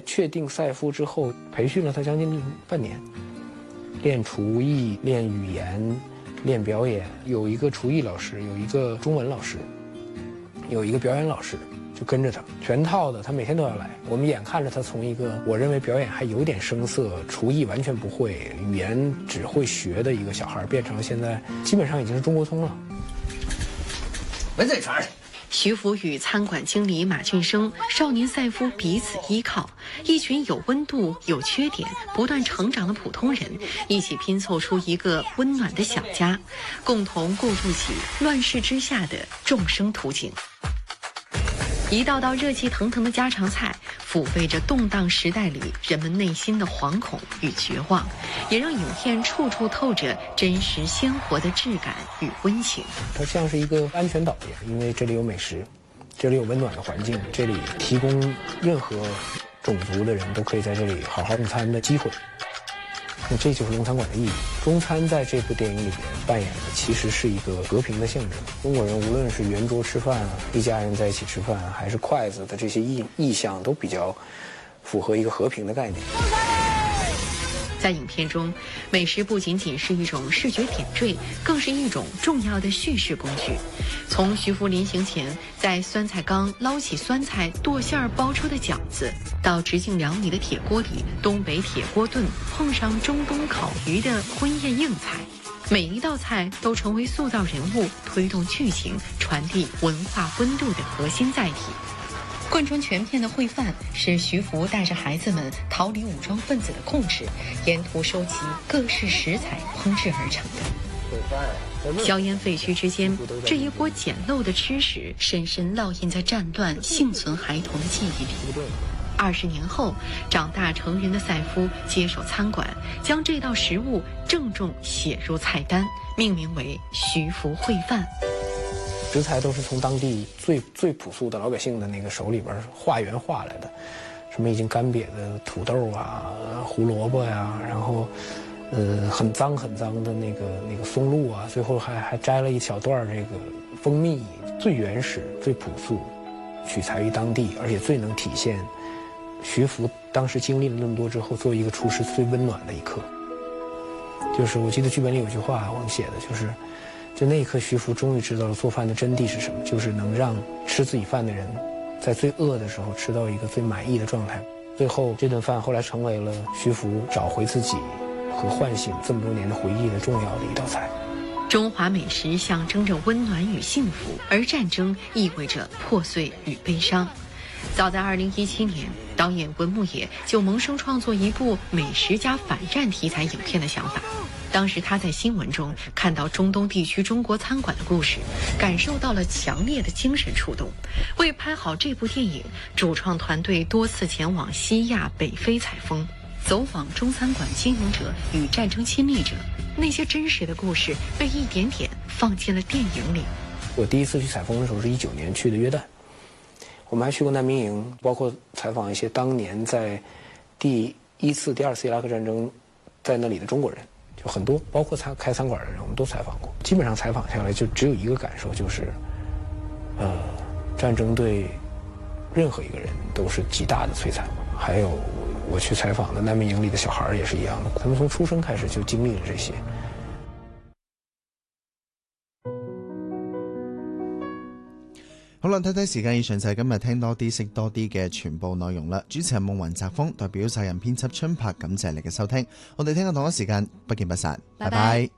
确定赛夫之后，培训了他将近半年，练厨艺、练语言、练表演。有一个厨艺老师，有一个中文老师，有一个表演老师，就跟着他，全套的，他每天都要来。我们眼看着他从一个我认为表演还有点生涩、厨艺完全不会、语言只会学的一个小孩，变成了现在基本上已经是中国通了。 闻这传。 徐福与餐馆经理马俊生、少年赛夫彼此依靠，一群有温度、有缺点、不断成长的普通人，一起拼凑出一个温暖的小家，共同构筑起乱世之下的众生图景。一道道热气腾腾的家常菜，抚慰着动荡时代里人们内心的惶恐与绝望，也让影片处处透着真实鲜活的质感与温情。 它像是一个安全岛一样，因为这里有美食，这里有温暖的环境，这里提供任何种族的人都可以在这里好好用餐的机会。那这就是中餐馆的意义。中餐在这部电影里边扮演的其实是一个和平的象征。中国人无论是圆桌吃饭啊，一家人在一起吃饭，还是筷子的这些意象，都比较符合一个和平的概念。 在影片中，美食不仅仅是一种视觉点缀，更是一种重要的叙事工具。从徐福临行前在酸菜缸捞起酸菜剁馅儿包出的饺子，到直径2米的铁锅里东北铁锅炖碰上中东烤鱼的婚宴硬菜，每一道菜都成为塑造人物、推动剧情、传递文化温度的核心载体。贯穿全片的烩饭是徐福带着孩子们逃离武装分子的控制，沿途收集各式食材烹制而成的。硝烟废墟之间，这一锅简陋的吃食深深烙印在战乱幸存孩童的记忆里。20年后，长大成人的赛夫接手餐馆，将这道食物郑重写入菜单，命名为徐福烩饭。 食材都是从当地最朴素的老百姓的那个手里边化缘化来的，什么已经干瘪的土豆啊、胡萝卜呀、然后很脏的那个松露啊，最后还摘了一小段这个蜂蜜，最原始、最朴素，取材于当地，而且最能体现徐福当时经历了那么多之后，作为一个厨师最温暖的一刻。就是我记得剧本里有句话我们写的就那一刻，徐福终于知道了做饭的真谛是什么，就是能让吃自己饭的人在最饿的时候吃到一个最满意的状态。最后这顿饭后来成为了徐福找回自己和唤醒这么多年的回忆的重要的一道菜。 中华美食象征着温暖与幸福，而战争意味着破碎与悲伤。早在2017年，导演文牧野就萌生创作一部美食加反战题材影片的想法。当时他在新闻中看到中东地区中国餐馆的故事，感受到了强烈的精神触动。为拍好这部电影，主创团队多次前往西亚、北非采风，走访中餐馆经营者与战争亲历者，那些真实的故事被一点点放进了电影里。 我第一次去采风的时候是19年去的约旦，我们还去过难民营，包括采访一些当年在第1次、第2次伊拉克战争在那里的中国人，就很多，包括开餐馆的人，我们都采访过。基本上采访下来就只有一个感受，就是战争对任何一个人都是极大的摧残。还有我去采访的难民营里的小孩也是一样的，他们从出生开始就经历了这些。 好啦，睇睇時間，以上就係今日聽多啲識多啲嘅全部內容啦。主持人夢雲澤峰，代表責任編輯春柏，感謝你嘅收聽。我哋聽日同一時間不見不散，拜拜。